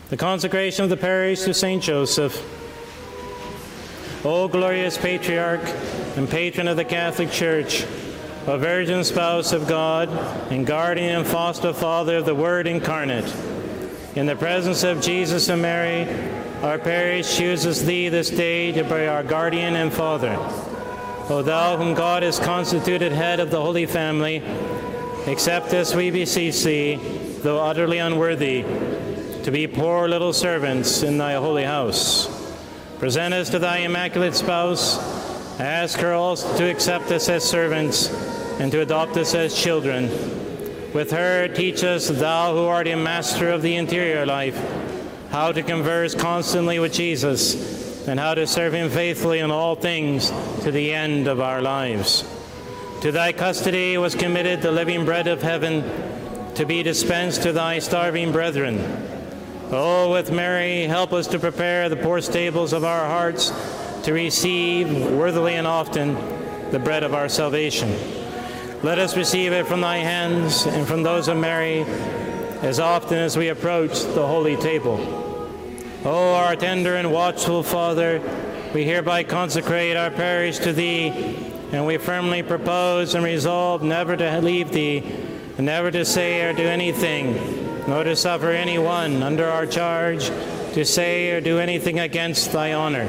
The consecration of the parish to St. Joseph. O glorious Patriarch and patron of the Catholic Church, O Virgin Spouse of God and guardian and foster Father of the Word incarnate, in the presence of Jesus and Mary, our parish chooses Thee this day to be our guardian and Father. O Thou whom God has constituted head of the Holy Family, accept us, we beseech Thee, though utterly unworthy, to be poor little servants in Thy holy house. Present us to Thy Immaculate Spouse. Ask her also to accept us as servants and to adopt us as children. With her, teach us, Thou who art a master of the interior life, how to converse constantly with Jesus and how to serve Him faithfully in all things to the end of our lives. To Thy custody was committed the living bread of heaven, to be dispensed to Thy starving brethren. Oh, with Mary, help us to prepare the poor stables of our hearts to receive worthily and often the bread of our salvation. Let us receive it from Thy hands and from those of Mary as often as we approach the holy table. O our tender and watchful Father, we hereby consecrate our parish to Thee, and we firmly propose and resolve never to leave Thee, and never to say or do anything, nor to suffer anyone under our charge to say or do anything against Thy honor.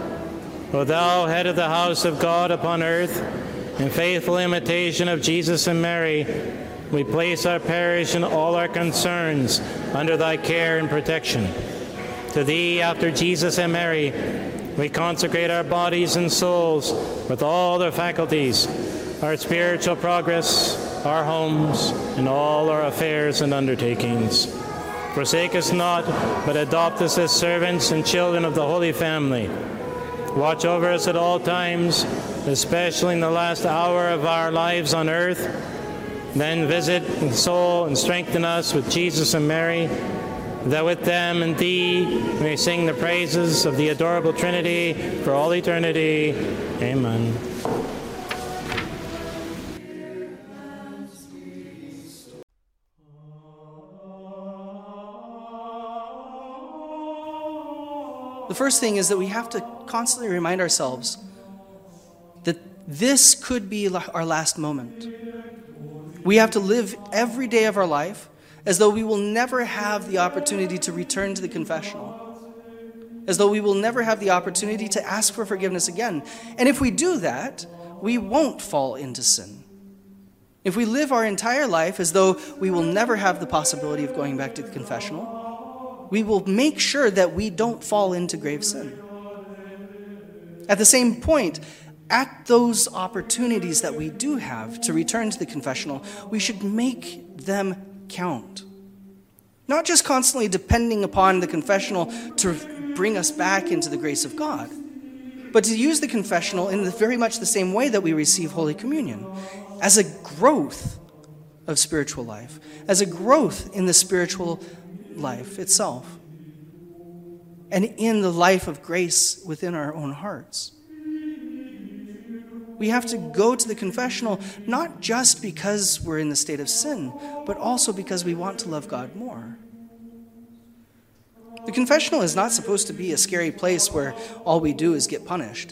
O Thou, head of the house of God upon earth, in faithful imitation of Jesus and Mary, we place our parish and all our concerns under Thy care and protection. To Thee, after Jesus and Mary, we consecrate our bodies and souls with all their faculties, our spiritual progress, our homes, and all our affairs and undertakings. Forsake us not, but adopt us as servants and children of the Holy Family. Watch over us at all times, especially in the last hour of our lives on earth. Then visit, console, and strengthen us with Jesus and Mary, that with them and Thee we may sing the praises of the adorable Trinity for all eternity. Amen. The first thing is that we have to constantly remind ourselves that this could be our last moment. We have to live every day of our life as though we will never have the opportunity to return to the confessional, as though we will never have the opportunity to ask for forgiveness again. And if we do that, we won't fall into sin. If we live our entire life as though we will never have the possibility of going back to the confessional, we will make sure that we don't fall into grave sin. At the same point, at those opportunities that we do have to return to the confessional, we should make them count. Not just constantly depending upon the confessional to bring us back into the grace of God, but to use the confessional in very much the same way that we receive Holy Communion, as a growth of spiritual life, as a growth in the spiritual life itself, and in the life of grace within our own hearts. We have to go to the confessional not just because we're in the state of sin, but also because we want to love God more. The confessional is not supposed to be a scary place where all we do is get punished.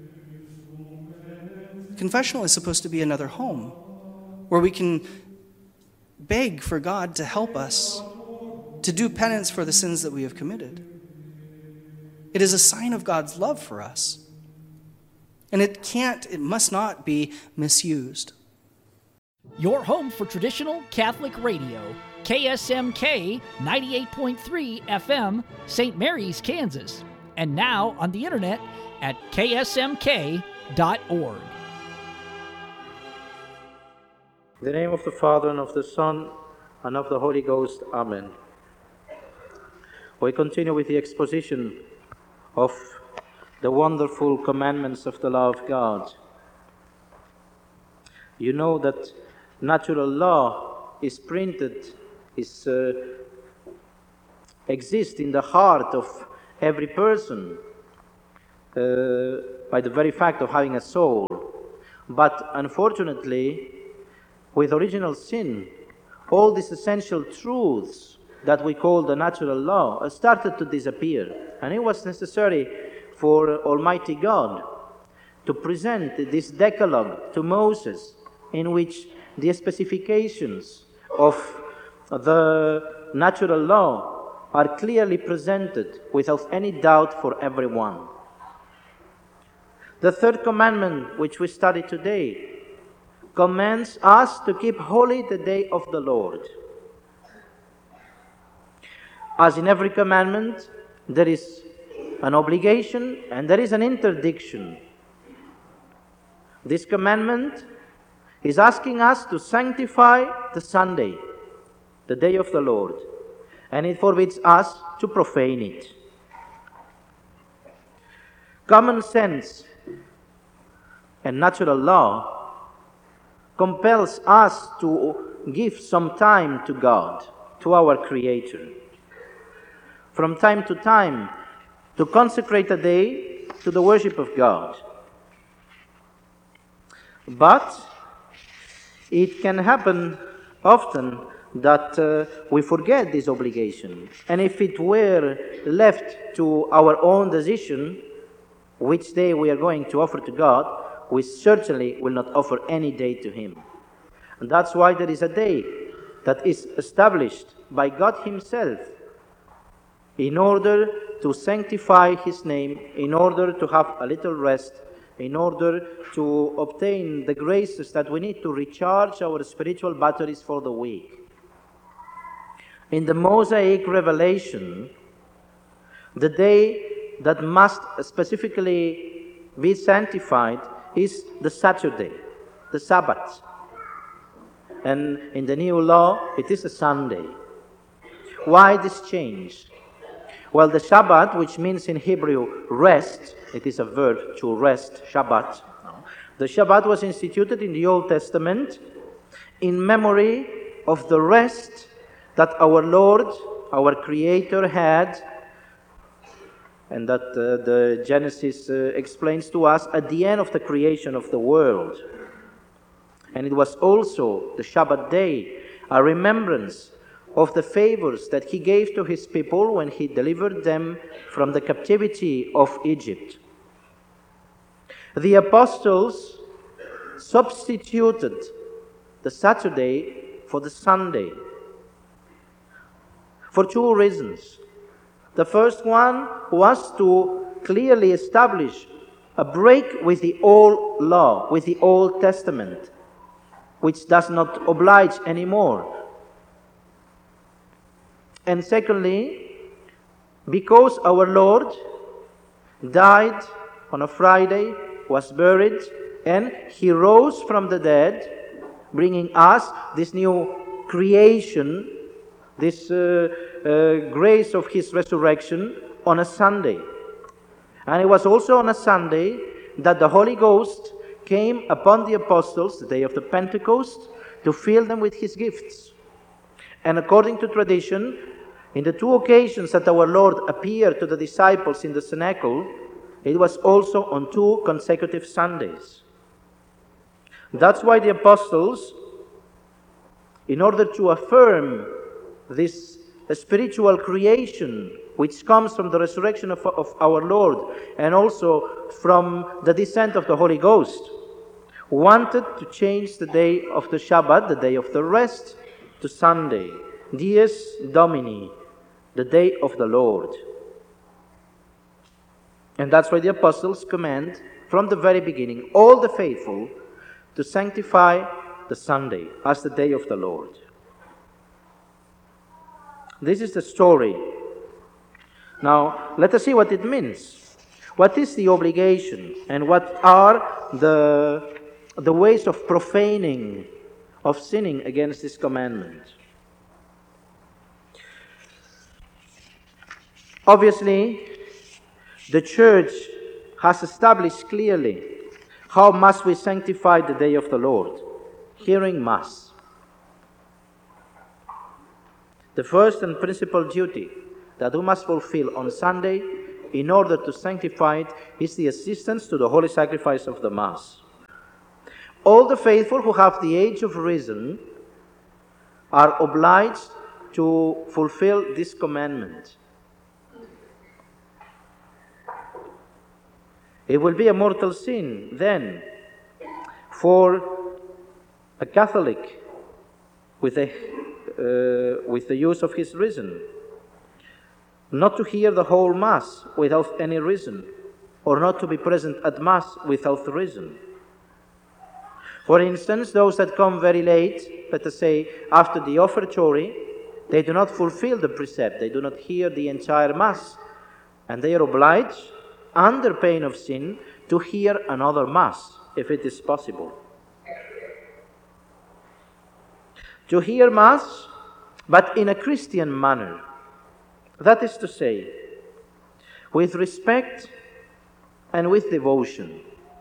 The confessional is supposed to be another home where we can beg for God to help us to do penance for the sins that we have committed. It is a sign of God's love for us. And it must not be misused. Your home for traditional Catholic radio, KSMK 98.3 FM, St. Mary's, Kansas. And now on the internet at ksmk.org. In the name of the Father, and of the Son, and of the Holy Ghost. Amen. We continue with the exposition of the wonderful commandments of the law of God. You know that natural law is printed, exists in the heart of every person by the very fact of having a soul. But unfortunately, with original sin, all these essential truths that we call the natural law started to disappear. And it was necessary for Almighty God to present this Decalogue to Moses, in which the specifications of the natural law are clearly presented without any doubt for everyone. The third commandment, which we study today, commands us to keep holy the day of the Lord. As in every commandment, there is an obligation and there is an interdiction. This commandment is asking us to sanctify the Sunday, the day of the Lord, and it forbids us to profane it. Common sense and natural law compels us to give some time to God, to our Creator. From time to time, to consecrate a day to the worship of God. But it can happen often that we forget this obligation. And if it were left to our own decision, which day we are going to offer to God, we certainly will not offer any day to Him. And that's why there is a day that is established by God Himself in order to sanctify His name, in order to have a little rest, in order to obtain the graces that we need to recharge our spiritual batteries for the week. In the Mosaic revelation, the day that must specifically be sanctified is the Saturday, the Sabbath. And in the new law, it is a Sunday. Why this change? Well, the Shabbat, which means in Hebrew rest, it is a verb to rest, Shabbat. The Shabbat was instituted in the Old Testament in memory of the rest that our Lord, our Creator, had, and that the Genesis explains to us at the end of the creation of the world. And it was also the Shabbat day, a remembrance of the favors that He gave to His people when He delivered them from the captivity of Egypt. The apostles substituted the Saturday for the Sunday for two reasons. The first one was to clearly establish a break with the old law, with the Old Testament, which does not oblige anymore. And secondly, because our Lord died on a Friday, was buried, and He rose from the dead, bringing us this new creation, this grace of His resurrection on a Sunday. And it was also on a Sunday that the Holy Ghost came upon the apostles, the day of the Pentecost, to fill them with His gifts. And according to tradition, in the two occasions that our Lord appeared to the disciples in the cenacle, it was also on two consecutive Sundays. That's why the apostles, in order to affirm this spiritual creation which comes from the resurrection of our Lord and also from the descent of the Holy Ghost, wanted to change the day of the Shabbat, the day of the rest, to Sunday, Dies Domini, the day of the Lord. And that's why the apostles command from the very beginning all the faithful to sanctify the Sunday as the day of the Lord. This is the story. Now, let us see what it means. What is the obligation and what are the ways of profaning, of sinning against this commandment? Obviously, the Church has established clearly how must we sanctify the day of the Lord, hearing Mass. The first and principal duty that we must fulfill on Sunday in order to sanctify it is the assistance to the holy sacrifice of the Mass. All the faithful who have the age of reason are obliged to fulfill this commandment. It will be a mortal sin then for a Catholic with the use of his reason not to hear the whole Mass without any reason, or not to be present at Mass without reason. For instance, those that come very late, let us say after the offertory, they do not fulfill the precept, they do not hear the entire Mass, and they are obliged, under pain of sin, to hear another Mass, if it is possible. To hear Mass, but in a Christian manner. That is to say, with respect and with devotion.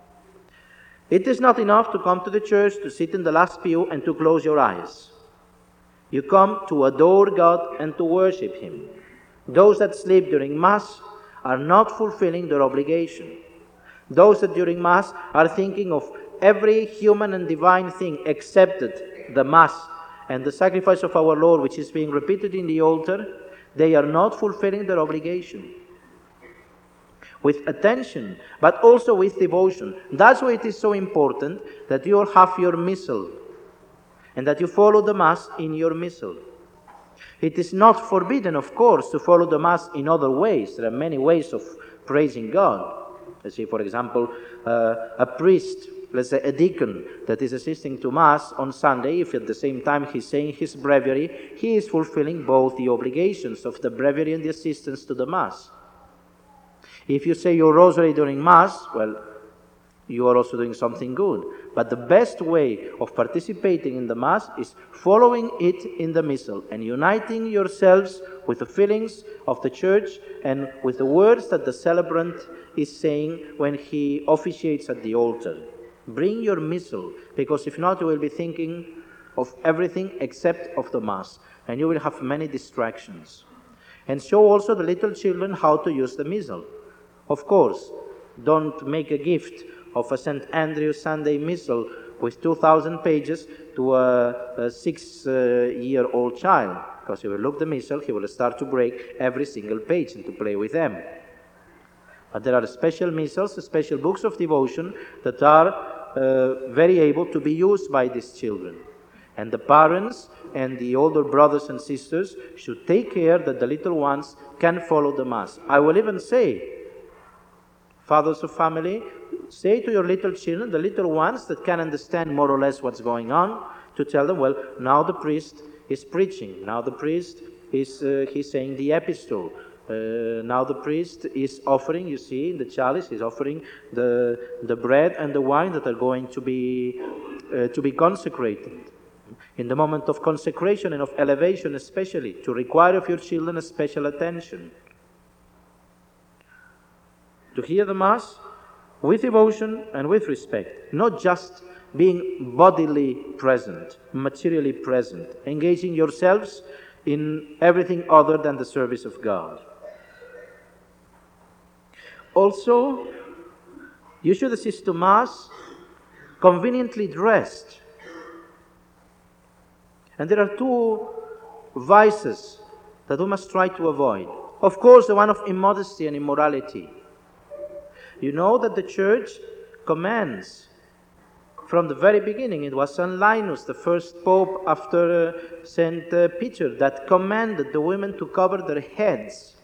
It is not enough to come to the church, to sit in the last pew and to close your eyes. You come to adore God and to worship Him. Those that sleep during Mass are not fulfilling their obligation. Those that during Mass are thinking of every human and divine thing except the Mass and the sacrifice of our Lord, which is being repeated in the altar, they are not fulfilling their obligation. With attention, but also with devotion. That's why it is so important that you have your missal and that you follow the Mass in your missal. It is not forbidden, of course, to follow the Mass in other ways. There are many ways of praising God. Let's say, for example, a priest, let's say a deacon that is assisting to Mass on Sunday, if at the same time he's saying his breviary, he is fulfilling both the obligations of the breviary and the assistance to the Mass. If you say your rosary during Mass, well, you are also doing something good. But the best way of participating in the Mass is following it in the Missal and uniting yourselves with the feelings of the Church and with the words that the celebrant is saying when he officiates at the altar. Bring your Missal, because if not, you will be thinking of everything except of the Mass, and you will have many distractions. And show also the little children how to use the Missal. Of course, don't make a gift of a St. Andrew Sunday Missal with 2,000 pages to a 6-year-old child, because he will look the Missal, he will start to break every single page and to play with them. But there are special missals, special books of devotion that are very able to be used by these children. And the parents and the older brothers and sisters should take care that the little ones can follow the Mass. I will even say, fathers of family, say to your little children, the little ones that can understand more or less what's going on, to tell them, well, now the priest is preaching, now the priest is he's saying the epistle. Now the priest is offering, you see, in the chalice, he's offering the bread and the wine that are going to be consecrated. In the moment of consecration and of elevation especially, to require of your children a special attention. To hear the Mass with devotion and with respect, not just being bodily present, materially present, engaging yourselves in everything other than the service of God. Also, you should assist to Mass conveniently dressed. And there are two vices that we must try to avoid. Of course, the one of immodesty and immorality. You know that the Church commands from the very beginning. It was St. Linus, the first pope after St. Peter, that commanded the women to cover their heads.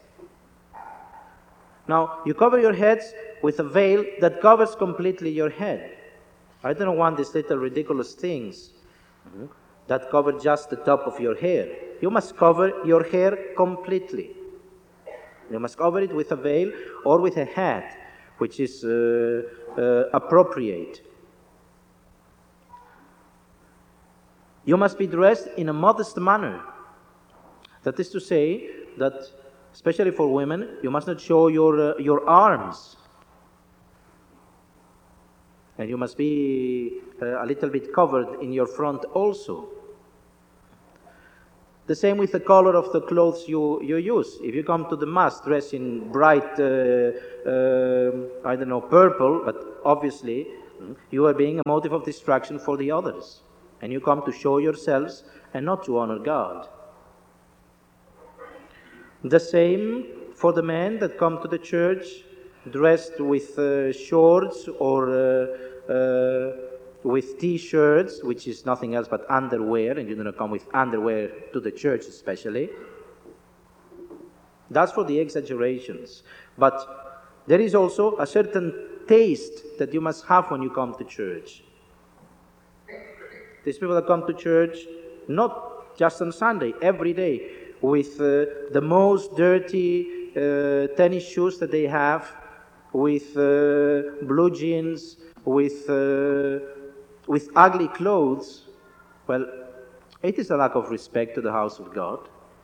Now, you cover your heads with a veil that covers completely your head. I don't want these little ridiculous things that cover just the top of your hair. You must cover your hair completely. You must cover it with a veil or with a hat, which is appropriate. You must be dressed in a modest manner. That is to say that, especially for women, you must not show your arms. And you must be a little bit covered in your front also. The same with the color of the clothes you use. If you come to the Mass dressed in bright, purple, but obviously you are being a motive of distraction for the others. And you come to show yourselves and not to honor God. The same for the men that come to the church dressed with shorts or with T-shirts, which is nothing else but underwear, and you do not come with underwear to the church especially. That's for the exaggerations. But there is also a certain taste that you must have when you come to church. These people that come to church, not just on Sunday, every day, with the most dirty tennis shoes that they have, with blue jeans, with ugly clothes, well, it is a lack of respect to the house of God.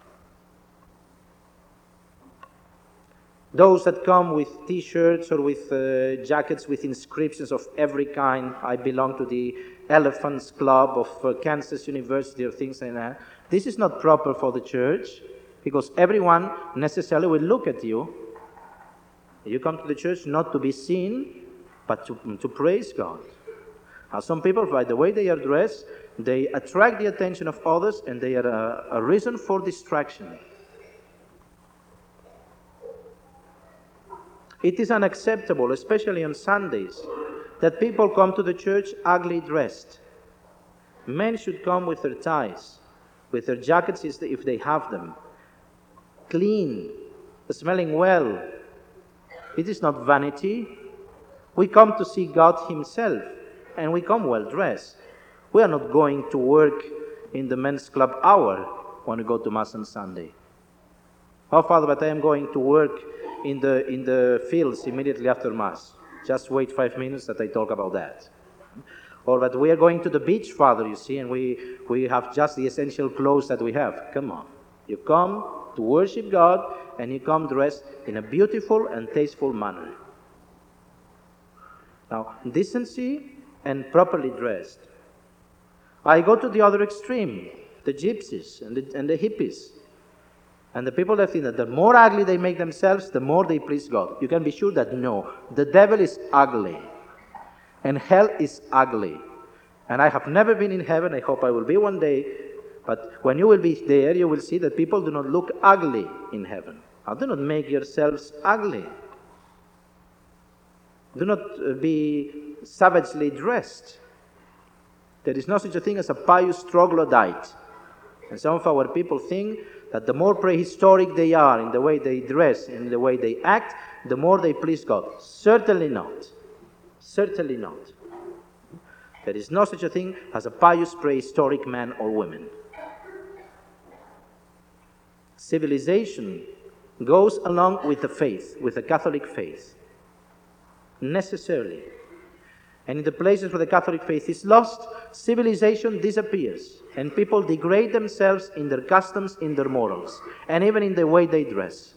Those that come with T-shirts or with jackets with inscriptions of every kind, I belong to the Elephants Club of Kansas University or things like that, this is not proper for the church, because everyone necessarily will look at you. You come to the church not to be seen, but to praise God. Now, some people, by the way they are dressed, they attract the attention of others, and they are a reason for distraction. It is unacceptable, especially on Sundays, that people come to the church ugly dressed. Men should come with their ties, with their jackets if they have them, clean, smelling well. It is not vanity. We come to see God Himself, and we come well dressed. We are not going to work in the men's club hour when we go to Mass on Sunday. Oh, Father, but I am going to work in the fields immediately after Mass. Just wait 5 minutes that I talk about that. Or that we are going to the beach, Father, you see, and we have just the essential clothes that we have. Come on. You come to worship God, and you come dressed in a beautiful and tasteful manner. Now, decency and properly dressed. I go to the other extreme, the gypsies and the hippies. And the people that think that the more ugly they make themselves, the more they please God. You can be sure that no, the devil is ugly. And hell is ugly. And I have never been in heaven. I hope I will be one day. But when you will be there, you will see that people do not look ugly in heaven. Now, do not make yourselves ugly. Do not be savagely dressed. There is no such a thing as a pious troglodyte. And some of our people think that the more prehistoric they are in the way they dress, in the way they act, the more they please God. Certainly not. Certainly not. There is no such a thing as a pious prehistoric man or woman. Civilization goes along with the faith, with the Catholic faith. Necessarily. And in the places where the Catholic faith is lost, civilization disappears. And people degrade themselves in their customs, in their morals, and even in the way they dress.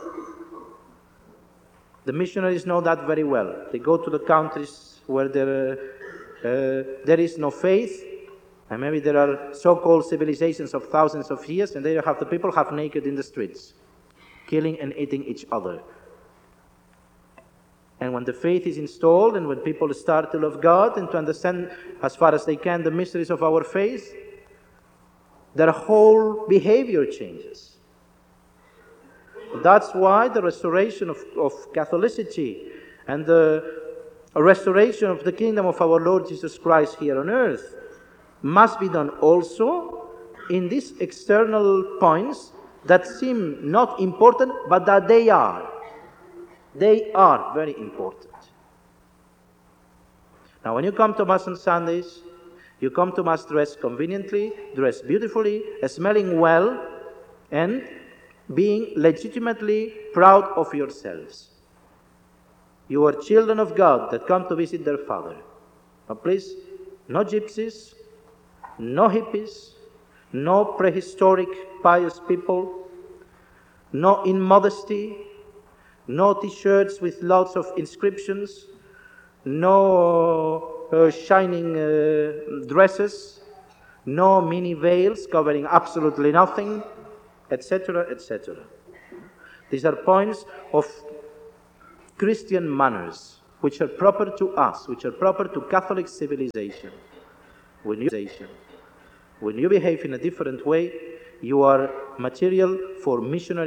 The missionaries know that very well. They go to the countries where there is no faith, and maybe there are so-called civilizations of thousands of years, and they have the people half naked in the streets, killing and eating each other. And when the faith is installed, and when people start to love God and to understand as far as they can the mysteries of our faith, their whole behavior changes. That's why the restoration of Catholicity and the restoration of the kingdom of our Lord Jesus Christ here on earth must be done also in these external points that seem not important, but that they are. They are very important. Now, when you come to Mass on Sundays, you come to Mass dressed conveniently, dressed beautifully, smelling well, and being legitimately proud of yourselves. You are children of God that come to visit their Father. Now, please, no gypsies, no hippies, no prehistoric pious people, no immodesty, no T-shirts with lots of inscriptions, no shining dresses, no mini veils covering absolutely nothing, etc., etc. These are points of Christian manners, which are proper to us, which are proper to Catholic civilization. When you behave in a different way, you are material for missionary